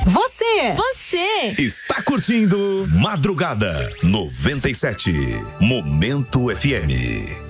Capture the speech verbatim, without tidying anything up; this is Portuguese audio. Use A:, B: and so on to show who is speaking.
A: Você.
B: Você.
C: Está curtindo Madrugada noventa e sete. Momento F M.